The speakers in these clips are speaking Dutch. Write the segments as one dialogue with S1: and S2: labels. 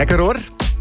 S1: Lekker hoor.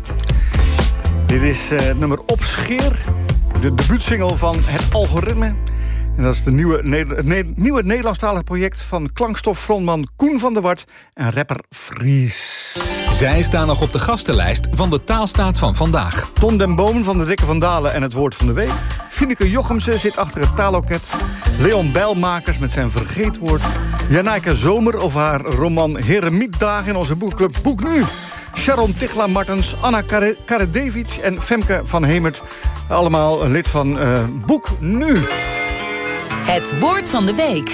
S1: Dit is het nummer Opscheer. De debuutsingle van Het Algoritme. En dat is het nieuwe Nederlandstalige project van klankstof-frontman Koen van der Wart en rapper Fries.
S2: Zij staan nog op de gastenlijst van de Taalstaat van vandaag.
S1: Ton den Boom van de Dikke van Dalen en het Woord van de Week. Finneke Jochemsen zit achter het taalloket. Leon Bijlmakers met zijn vergeetwoord. Janaike Zomer over haar roman Heremietdagen in onze boekclub Boek Nu. Sharon Tichela-Martens, Anna Karedevic en Femke van Hemert. Allemaal lid van Boek Nu.
S3: Het Woord van de Week.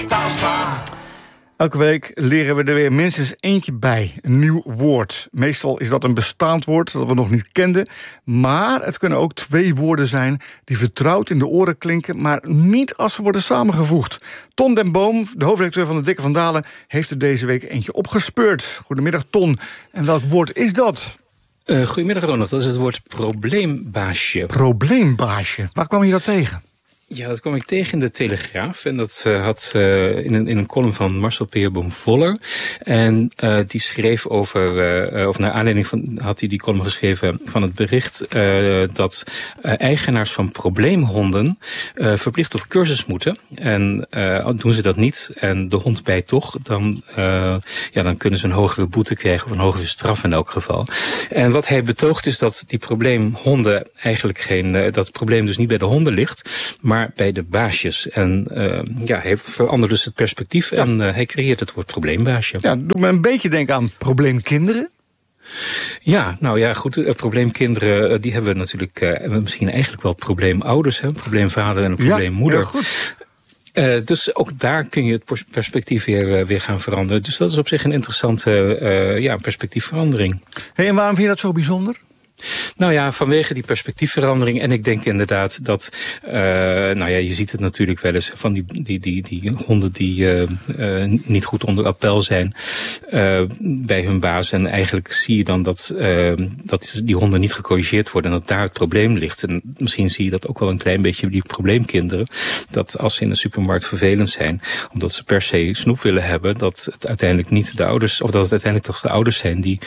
S1: Elke week leren we er weer minstens eentje bij. Een nieuw woord. Meestal is dat een bestaand woord dat we nog niet kenden. Maar het kunnen ook 2 woorden zijn die vertrouwd in de oren klinken, maar niet als ze worden samengevoegd. Ton den Boom, de hoofdredacteur van de Dikke van Dalen, heeft er deze week eentje opgespeurd. Goedemiddag Ton. En welk woord is dat?
S4: Goedemiddag Ronald, dat is het woord probleembaasje.
S1: Probleembaasje. Waar kwam je dat tegen?
S4: Ja, dat kwam ik tegen in de Telegraaf. En dat had in een column van Marcel Peerboom-Voller. En die schreef over, of naar aanleiding van, had hij die column geschreven van het bericht dat eigenaars van probleemhonden verplicht op cursus moeten. En doen ze dat niet en de hond bijt toch, dan kunnen ze een hogere boete krijgen of een hogere straf in elk geval. En wat hij betoogt is dat die probleemhonden eigenlijk dat het probleem dus niet bij de honden ligt, maar bij de baasjes. En hij verandert dus het perspectief en hij creëert het woord probleembaasje.
S1: Ja, doet me een beetje denken aan probleemkinderen.
S4: Ja, nou ja, goed. Probleemkinderen, die hebben natuurlijk misschien eigenlijk wel probleemouders. Hè? Een probleemvader en een probleemmoeder.
S1: Ja, goed.
S4: Dus ook daar kun je het perspectief weer gaan veranderen. Dus dat is op zich een interessante perspectiefverandering.
S1: Hey, en waarom vind je dat zo bijzonder?
S4: Nou ja, vanwege die perspectiefverandering. En ik denk inderdaad dat, je ziet het natuurlijk wel eens van die honden die niet goed onder appel zijn bij hun baas. En eigenlijk zie je dan dat die honden niet gecorrigeerd worden en dat daar het probleem ligt. En misschien zie je dat ook wel een klein beetje bij die probleemkinderen. Dat als ze in de supermarkt vervelend zijn, omdat ze per se snoep willen hebben, dat het uiteindelijk niet de ouders, of dat het uiteindelijk toch de ouders zijn die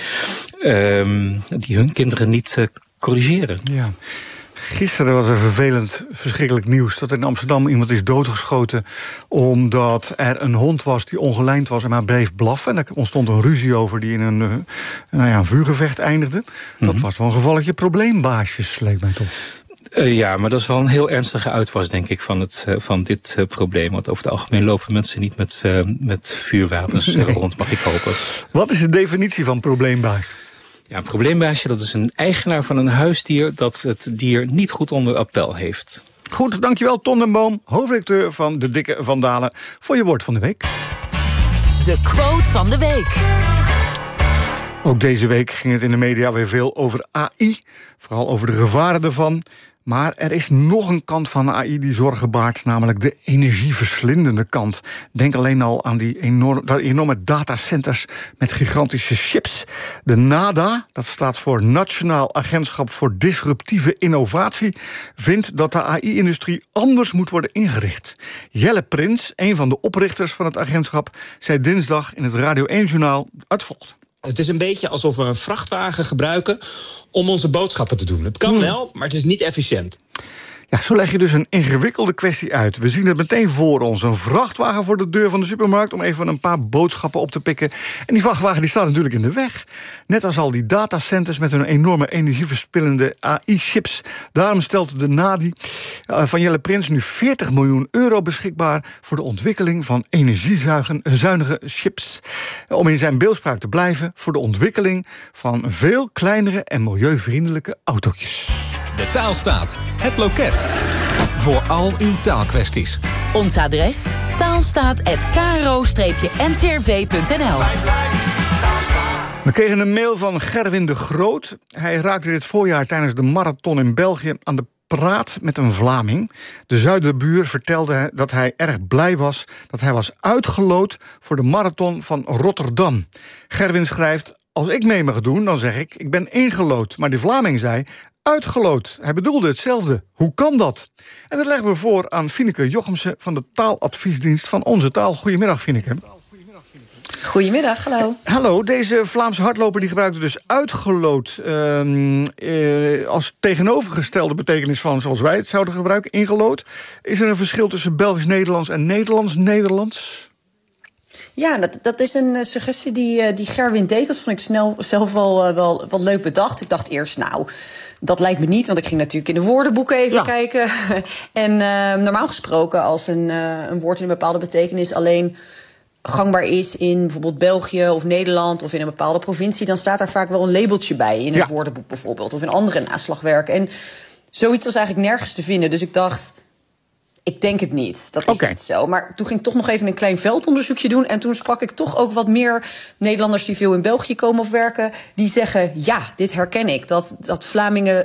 S4: hun kinderen niet corrigeren.
S1: Ja. Gisteren was er verschrikkelijk nieuws dat in Amsterdam iemand is doodgeschoten omdat er een hond was die ongelijnd was en maar bleef blaffen. En er ontstond een ruzie over die in een vuurgevecht eindigde. Dat was wel een gevalletje probleembaasjes, leek mij toch.
S4: Ja, maar dat is wel een heel ernstige uitwas, denk ik, van dit probleem. Want over het algemeen lopen mensen niet met vuurwapens rond, mag ik hopen.
S1: Wat is de definitie van probleembaas?
S4: Ja, een probleembaasje, dat is een eigenaar van een huisdier dat het dier niet goed onder appel heeft.
S1: Goed, dankjewel Ton den Boom, hoofdredacteur van de Dikke van Dalen, voor je woord van de week.
S3: De quote van de week.
S1: Ook deze week ging het in de media weer veel over AI. Vooral over de gevaren ervan. Maar er is nog een kant van AI die zorgen baart, namelijk de energieverslindende kant. Denk alleen al aan die enorme datacenters met gigantische chips. De NADA, dat staat voor Nationaal Agentschap voor Disruptieve Innovatie, vindt dat de AI-industrie anders moet worden ingericht. Jelle Prins, een van de oprichters van het agentschap, zei dinsdag in het Radio 1-journaal het volgende.
S5: Het is een beetje alsof we een vrachtwagen gebruiken om onze boodschappen te doen. Het kan wel, maar het is niet efficiënt.
S1: Ja, zo leg je dus een ingewikkelde kwestie uit. We zien het meteen voor ons. Een vrachtwagen voor de deur van de supermarkt om even een paar boodschappen op te pikken. En die vrachtwagen die staat natuurlijk in de weg. Net als al die datacenters met hun enorme energieverspillende AI-chips. Daarom stelt de NADI van Jelle Prins nu €40 miljoen beschikbaar voor de ontwikkeling van energiezuinige chips. Om in zijn beeldspraak te blijven voor de ontwikkeling van veel kleinere en milieuvriendelijke autootjes.
S2: De Taalstaat, het loket. Voor al uw taalkwesties.
S3: Ons adres taalstaat@kro-ncrv.nl.
S1: We kregen een mail van Gerwin de Groot. Hij raakte dit voorjaar tijdens de marathon in België aan de praat met een Vlaming. De Zuiderbuur vertelde dat hij erg blij was dat hij was uitgeloot voor de marathon van Rotterdam. Gerwin schrijft: als ik mee mag doen, dan zeg ik ben ingelood. Maar de Vlaming zei uitgeloot. Hij bedoelde hetzelfde. Hoe kan dat? En dat leggen we voor aan Finneke Jochemsen van de taaladviesdienst van Onze Taal. Goedemiddag, Finneke.
S6: Goedemiddag, hallo.
S1: Hallo, deze Vlaamse hardloper die gebruikte dus uitgeloot als tegenovergestelde betekenis van zoals wij het zouden gebruiken, ingeloot. Is er een verschil tussen Belgisch-Nederlands en Nederlands-Nederlands?
S6: Ja, dat is een suggestie die Gerwin deed. Dat vond ik zelf wel wat leuk bedacht. Ik dacht eerst, dat lijkt me niet, want ik ging natuurlijk in de woordenboeken even kijken. En normaal gesproken, als een woord in een bepaalde betekenis alleen gangbaar is in bijvoorbeeld België of Nederland of in een bepaalde provincie, dan staat daar vaak wel een labeltje bij in het woordenboek bijvoorbeeld of in andere naslagwerken. En zoiets was eigenlijk nergens te vinden. Dus ik dacht, ik denk het niet. Dat is niet zo. Maar toen ging ik toch nog even een klein veldonderzoekje doen. En toen sprak ik toch ook wat meer Nederlanders die veel in België komen of werken. Die zeggen, ja, dit herken ik. Dat Vlamingen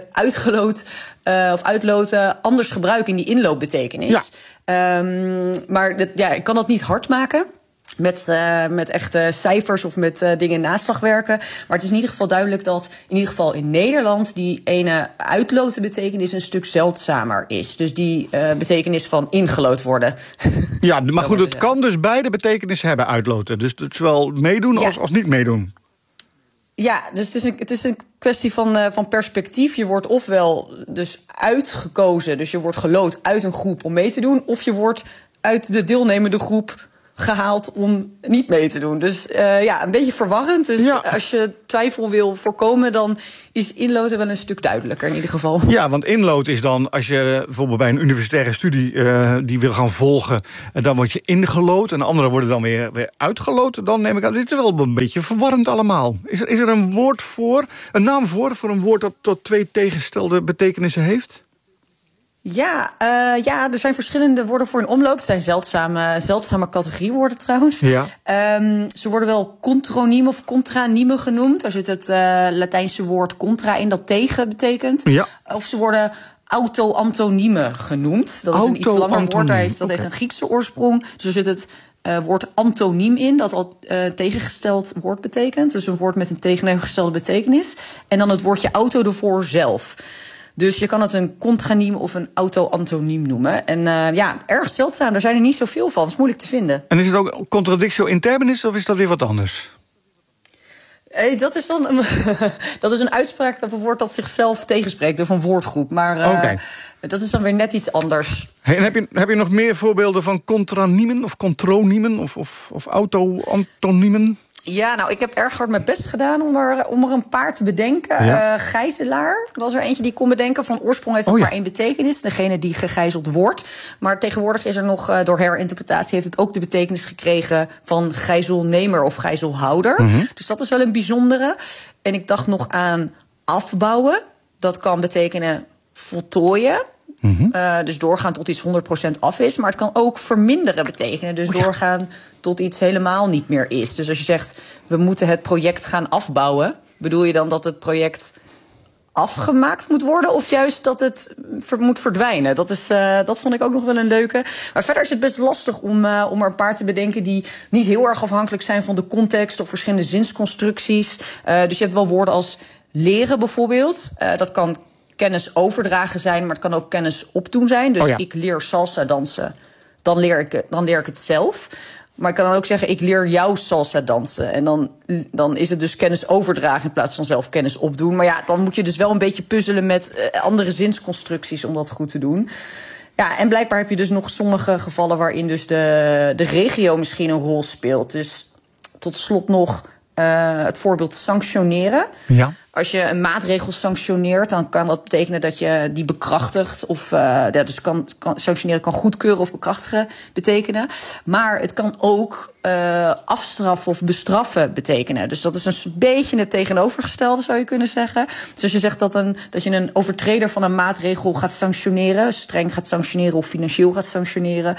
S6: of uitloten anders gebruiken in die inloopbetekenis. Ja. Maar ik kan dat niet hard maken. Met echte cijfers of met dingen in naslagwerken. Maar het is in ieder geval duidelijk dat in ieder geval in Nederland die ene uitloten betekenis een stuk zeldzamer is. Dus die betekenis van ingeloot worden.
S1: Ja, maar goed, het kan dus beide betekenissen hebben, uitloten. Dus het is wel meedoen als niet meedoen.
S6: Ja, dus het is een kwestie van perspectief. Je wordt ofwel dus uitgekozen, dus je wordt geloot uit een groep om mee te doen, of je wordt uit de deelnemende groep gehaald om niet mee te doen. Dus een beetje verwarrend. Dus als je twijfel wil voorkomen, dan is inloten wel een stuk duidelijker in ieder geval. Ja,
S1: want inloten is dan, als je bijvoorbeeld bij een universitaire studie die wil gaan volgen, dan word je ingeloot en anderen worden dan weer uitgeloten. Dan neem ik aan, dit is wel een beetje verwarrend allemaal. Is er een woord een naam voor een woord dat tot twee tegenstelde betekenissen heeft?
S6: Ja, er zijn verschillende woorden voor in omloop. Het zijn zeldzame categoriewoorden trouwens. Ja. Ze worden wel controniemen of contraniemen genoemd. Daar zit het Latijnse woord contra in, dat tegen betekent. Ja. Of ze worden auto-antoniemen genoemd. Dat is een iets langer woord. Dat heeft een Griekse oorsprong. Dus er zit het woord antoniem in, dat al tegengesteld woord betekent. Dus een woord met een tegengestelde betekenis. En dan het woordje auto ervoor zelf. Dus je kan het een contraniem of een auto-antoniem noemen. En erg zeldzaam, daar zijn er niet zoveel van. Dat is moeilijk te vinden. En is het ook contradictio in terminis of is dat weer wat anders? Dat is een uitspraak, dat een woord dat zichzelf tegenspreekt, of een woordgroep. Maar dat is dan weer net iets anders.
S1: Hey, en heb je nog meer voorbeelden van contraniemen of controniemen of auto-antoniemen?
S6: Ja, ik heb erg hard mijn best gedaan om er een paar te bedenken. Ja. Gijzelaar was er eentje die ik kon bedenken. Van oorsprong heeft het maar één betekenis. Degene die gegijzeld wordt. Maar tegenwoordig is er nog, door herinterpretatie, heeft het ook de betekenis gekregen van gijzelnemer of gijzelhouder. Mm-hmm. Dus dat is wel een bijzondere. En ik dacht nog aan afbouwen. Dat kan betekenen voltooien. Mm-hmm. Dus doorgaan tot iets 100% af is. Maar het kan ook verminderen betekenen. Dus doorgaan tot iets helemaal niet meer is. Dus als je zegt, we moeten het project gaan afbouwen, bedoel je dan dat het project afgemaakt moet worden, of juist dat het moet verdwijnen? Dat vond ik ook nog wel een leuke. Maar verder is het best lastig om er een paar te bedenken die niet heel erg afhankelijk zijn van de context of verschillende zinsconstructies. Dus je hebt wel woorden als leren bijvoorbeeld. Dat kan kennis overdragen zijn, maar het kan ook kennis opdoen zijn. Dus ik leer salsa dansen, dan leer ik het zelf. Maar ik kan dan ook zeggen, ik leer jou salsa dansen. En dan is het dus kennis overdragen in plaats van zelf kennis opdoen. Maar dan moet je dus wel een beetje puzzelen met andere zinsconstructies om dat goed te doen. Ja, en blijkbaar heb je dus nog sommige gevallen waarin dus de regio misschien een rol speelt. Dus tot slot nog het voorbeeld sanctioneren. Ja. Als je een maatregel sanctioneert, dan kan dat betekenen dat je die bekrachtigt. Of dus sanctioneren kan goedkeuren of bekrachtigen betekenen. Maar het kan ook afstraffen of bestraffen betekenen. Dus dat is een beetje het tegenovergestelde, zou je kunnen zeggen. Dus als je zegt dat je een overtreder van een maatregel gaat sanctioneren, streng gaat sanctioneren of financieel gaat sanctioneren,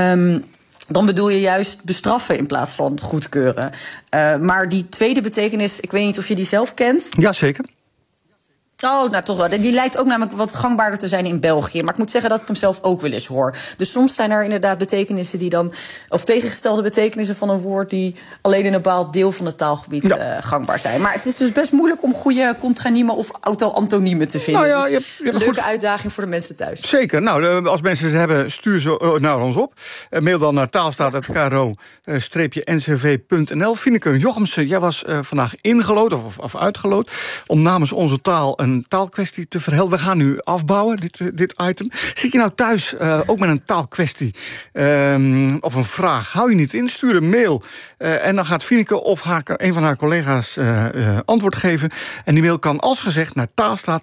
S6: dan bedoel je juist bestraffen in plaats van goedkeuren. Maar die tweede betekenis, ik weet niet of je die zelf kent.
S1: Ja, zeker.
S6: Oh, nou toch wel. Die lijkt ook namelijk wat gangbaarder te zijn in België. Maar ik moet zeggen dat ik hem zelf ook wel eens hoor. Dus soms zijn er inderdaad betekenissen die dan... of tegengestelde betekenissen van een woord... die alleen in een bepaald deel van het taalgebied gangbaar zijn. Maar het is dus best moeilijk om goede controniemen of auto-antoniemen te vinden.
S1: Nou ja,
S6: dus
S1: je hebt
S6: een leuke uitdaging voor de mensen thuis.
S1: Zeker. Nou, als mensen ze hebben, stuur ze naar ons op. Mail dan naar taalstaat@kro-ncv.nl. Finneke Jochemsen, jij was vandaag ingelood of uitgelood... om namens onze taal een taalkwestie te verhelpen. We gaan nu afbouwen, dit item. Zit je nou thuis ook met een taalkwestie of een vraag? Hou je niet in, stuur een mail. En dan gaat Finneke of een van haar collega's antwoord geven. En die mail kan als gezegd naar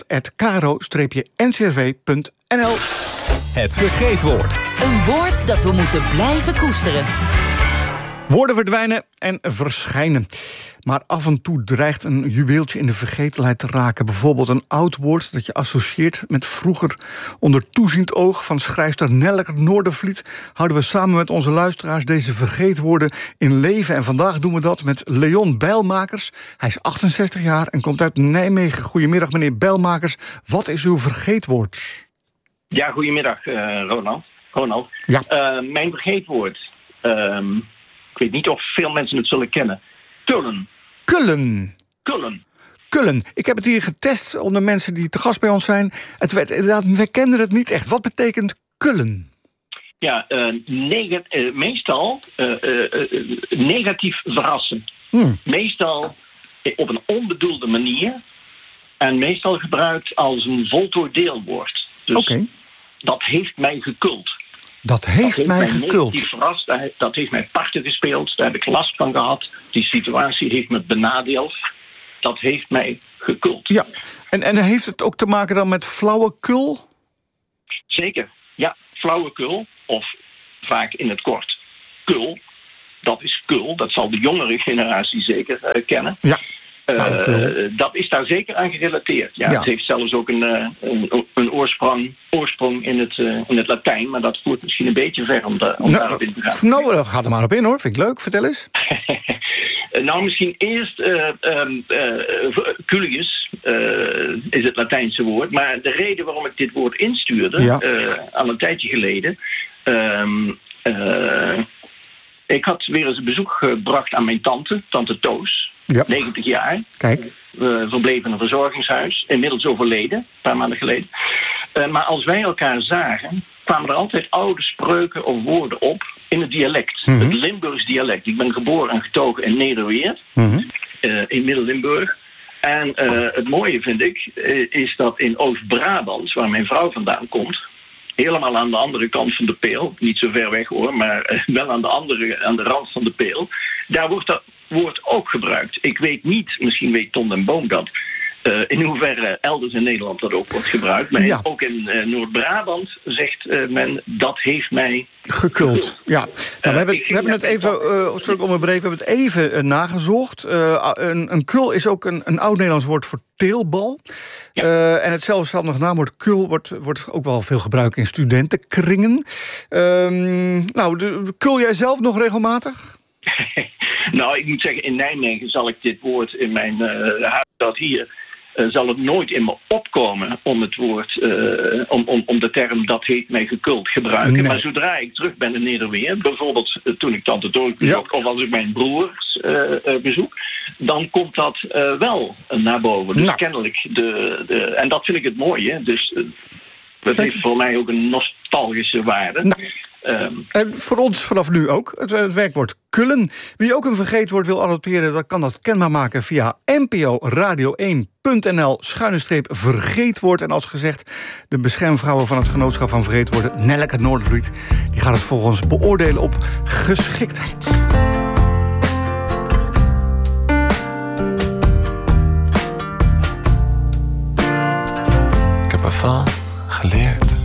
S1: taalstaat@kro-ncv.nl.
S2: Het vergeetwoord.
S3: Een woord dat we moeten blijven koesteren.
S1: Woorden verdwijnen en verschijnen. Maar af en toe dreigt een juweeltje in de vergetelheid te raken. Bijvoorbeeld een oud woord dat je associeert met vroeger. Onder toeziend oog van schrijfster Nelleke Noordervliet... houden we samen met onze luisteraars deze vergeetwoorden in leven. En vandaag doen we dat met Leon Bijlmakers. Hij is 68 jaar en komt uit Nijmegen. Goedemiddag, meneer Bijlmakers. Wat is uw vergeetwoord?
S7: Ja, goedemiddag, Ronald.
S1: Ja.
S7: Mijn vergeetwoord... ik weet niet of veel mensen het zullen kennen. Kullen.
S1: Kullen. Ik heb het hier getest onder mensen die te gast bij ons zijn. We kenden het niet echt. Wat betekent kullen?
S7: Ja, meestal negatief verrassen. Meestal op een onbedoelde manier. En meestal gebruikt als een voltooid deelwoord. Dus dat heeft mij gekult.
S1: Dat heeft mij gekult.
S7: Verrast, dat heeft mij parten gespeeld. Daar heb ik last van gehad. Die situatie heeft me benadeeld. Dat heeft mij gekult.
S1: Ja, en heeft het ook te maken dan met flauwekul?
S7: Zeker, ja. Flauwekul, of vaak in het kort kul. Dat is kul, dat zal de jongere generatie zeker kennen. Ja. Dat is daar zeker aan gerelateerd. Ja, het heeft zelfs ook een oorsprong in het Latijn, maar dat voert misschien een beetje ver om daarop in te gaan.
S1: Nou, ga er maar op in hoor, vind ik leuk. Vertel eens.
S7: Nou, misschien eerst culius is het Latijnse woord, maar de reden waarom ik dit woord instuurde, al een tijdje geleden, ik had weer eens een bezoek gebracht aan mijn tante Toos. Ja. 90 jaar.
S1: Kijk.
S7: We verbleven in een verzorgingshuis. Inmiddels overleden, een paar maanden geleden. Maar als wij elkaar zagen, kwamen er altijd oude spreuken of woorden op in het dialect. Het Limburgs dialect. Ik ben geboren en getogen in Nederweert. In Midden-Limburg. En het mooie vind ik, is dat in Oost-Brabant, waar mijn vrouw vandaan komt, helemaal aan de andere kant van de peel, niet zo ver weg hoor, maar wel aan de rand van de peel, daar wordt dat woord ook gebruikt. Ik weet niet, misschien weet Ton den Boom dat, in hoeverre elders in Nederland dat ook wordt gebruikt. Maar ook in Noord-Brabant zegt men, dat heeft mij gekult.
S1: Ja, nou, we hebben het even, sorry ik onderbreken, we hebben het even nagezocht. Een kul is ook een oud-Nederlands woord voor teelbal. Ja. En het zelfstandig naamwoord kul wordt ook wel veel gebruikt in studentenkringen. Kul jij zelf nog regelmatig?
S7: Nou, ik moet zeggen, in Nijmegen zal ik dit woord in mijn huisstad hier, zal het nooit in me opkomen om het woord, om de term dat heeft mij gekult gebruiken. Nee. Maar zodra ik terug ben in Nederweert, bijvoorbeeld toen ik tante Toos bezoek, of als ik mijn broers bezoek, dan komt dat wel naar boven. Dus kennelijk, en dat vind ik het mooie. Dus dat heeft voor mij ook een nostalgische waarde.
S1: En voor ons vanaf nu ook, het werkwoord kullen. Wie ook een vergeetwoord wil adopteren, dan kan dat kenbaar maken via nporadio1.nl/vergeetwoord. En als gezegd, de beschermvrouwen van het Genootschap van Vergeetwoorden, Nelleke Noordervliet, die gaat het volgens beoordelen op geschiktheid.
S8: Ik heb ervan geleerd.